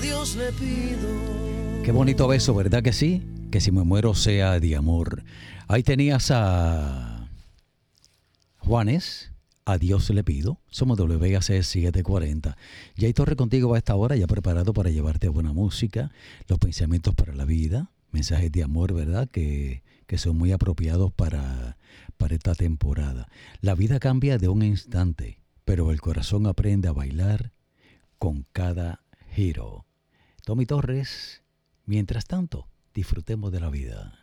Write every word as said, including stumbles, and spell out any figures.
Dios le pido. Qué bonito beso, ¿verdad que sí? Que si me muero sea de amor. Ahí tenías a Juanes, a Dios le pido. Somos W A C setecientos cuarenta. Jay Torre contigo a esta hora, ya preparado para llevarte buena música, los pensamientos para la vida, mensajes de amor, ¿verdad? Que, que son muy apropiados para, para esta temporada. La vida cambia de un instante, pero el corazón aprende a bailar con cada giro. Tommy Torres, mientras tanto, disfrutemos de la vida.